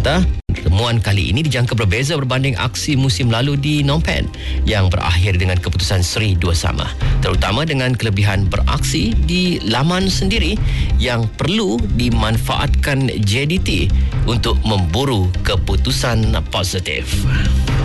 Kata, temuan kali ini dijangka berbeza berbanding aksi musim lalu di Phnom Penh yang berakhir dengan keputusan seri dua sama, terutama dengan kelebihan beraksi di laman sendiri yang perlu dimanfaatkan JDT untuk memburu keputusan positif.